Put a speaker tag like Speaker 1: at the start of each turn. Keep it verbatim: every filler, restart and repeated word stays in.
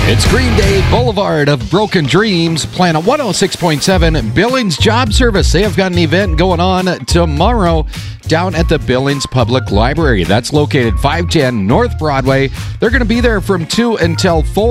Speaker 1: It's Green Day Boulevard of Broken Dreams, Planet one oh six point seven, Billings Job Service. They have got an event going on tomorrow down at the Billings Public Library. That's located five ten North Broadway. They're going to be there from two until four.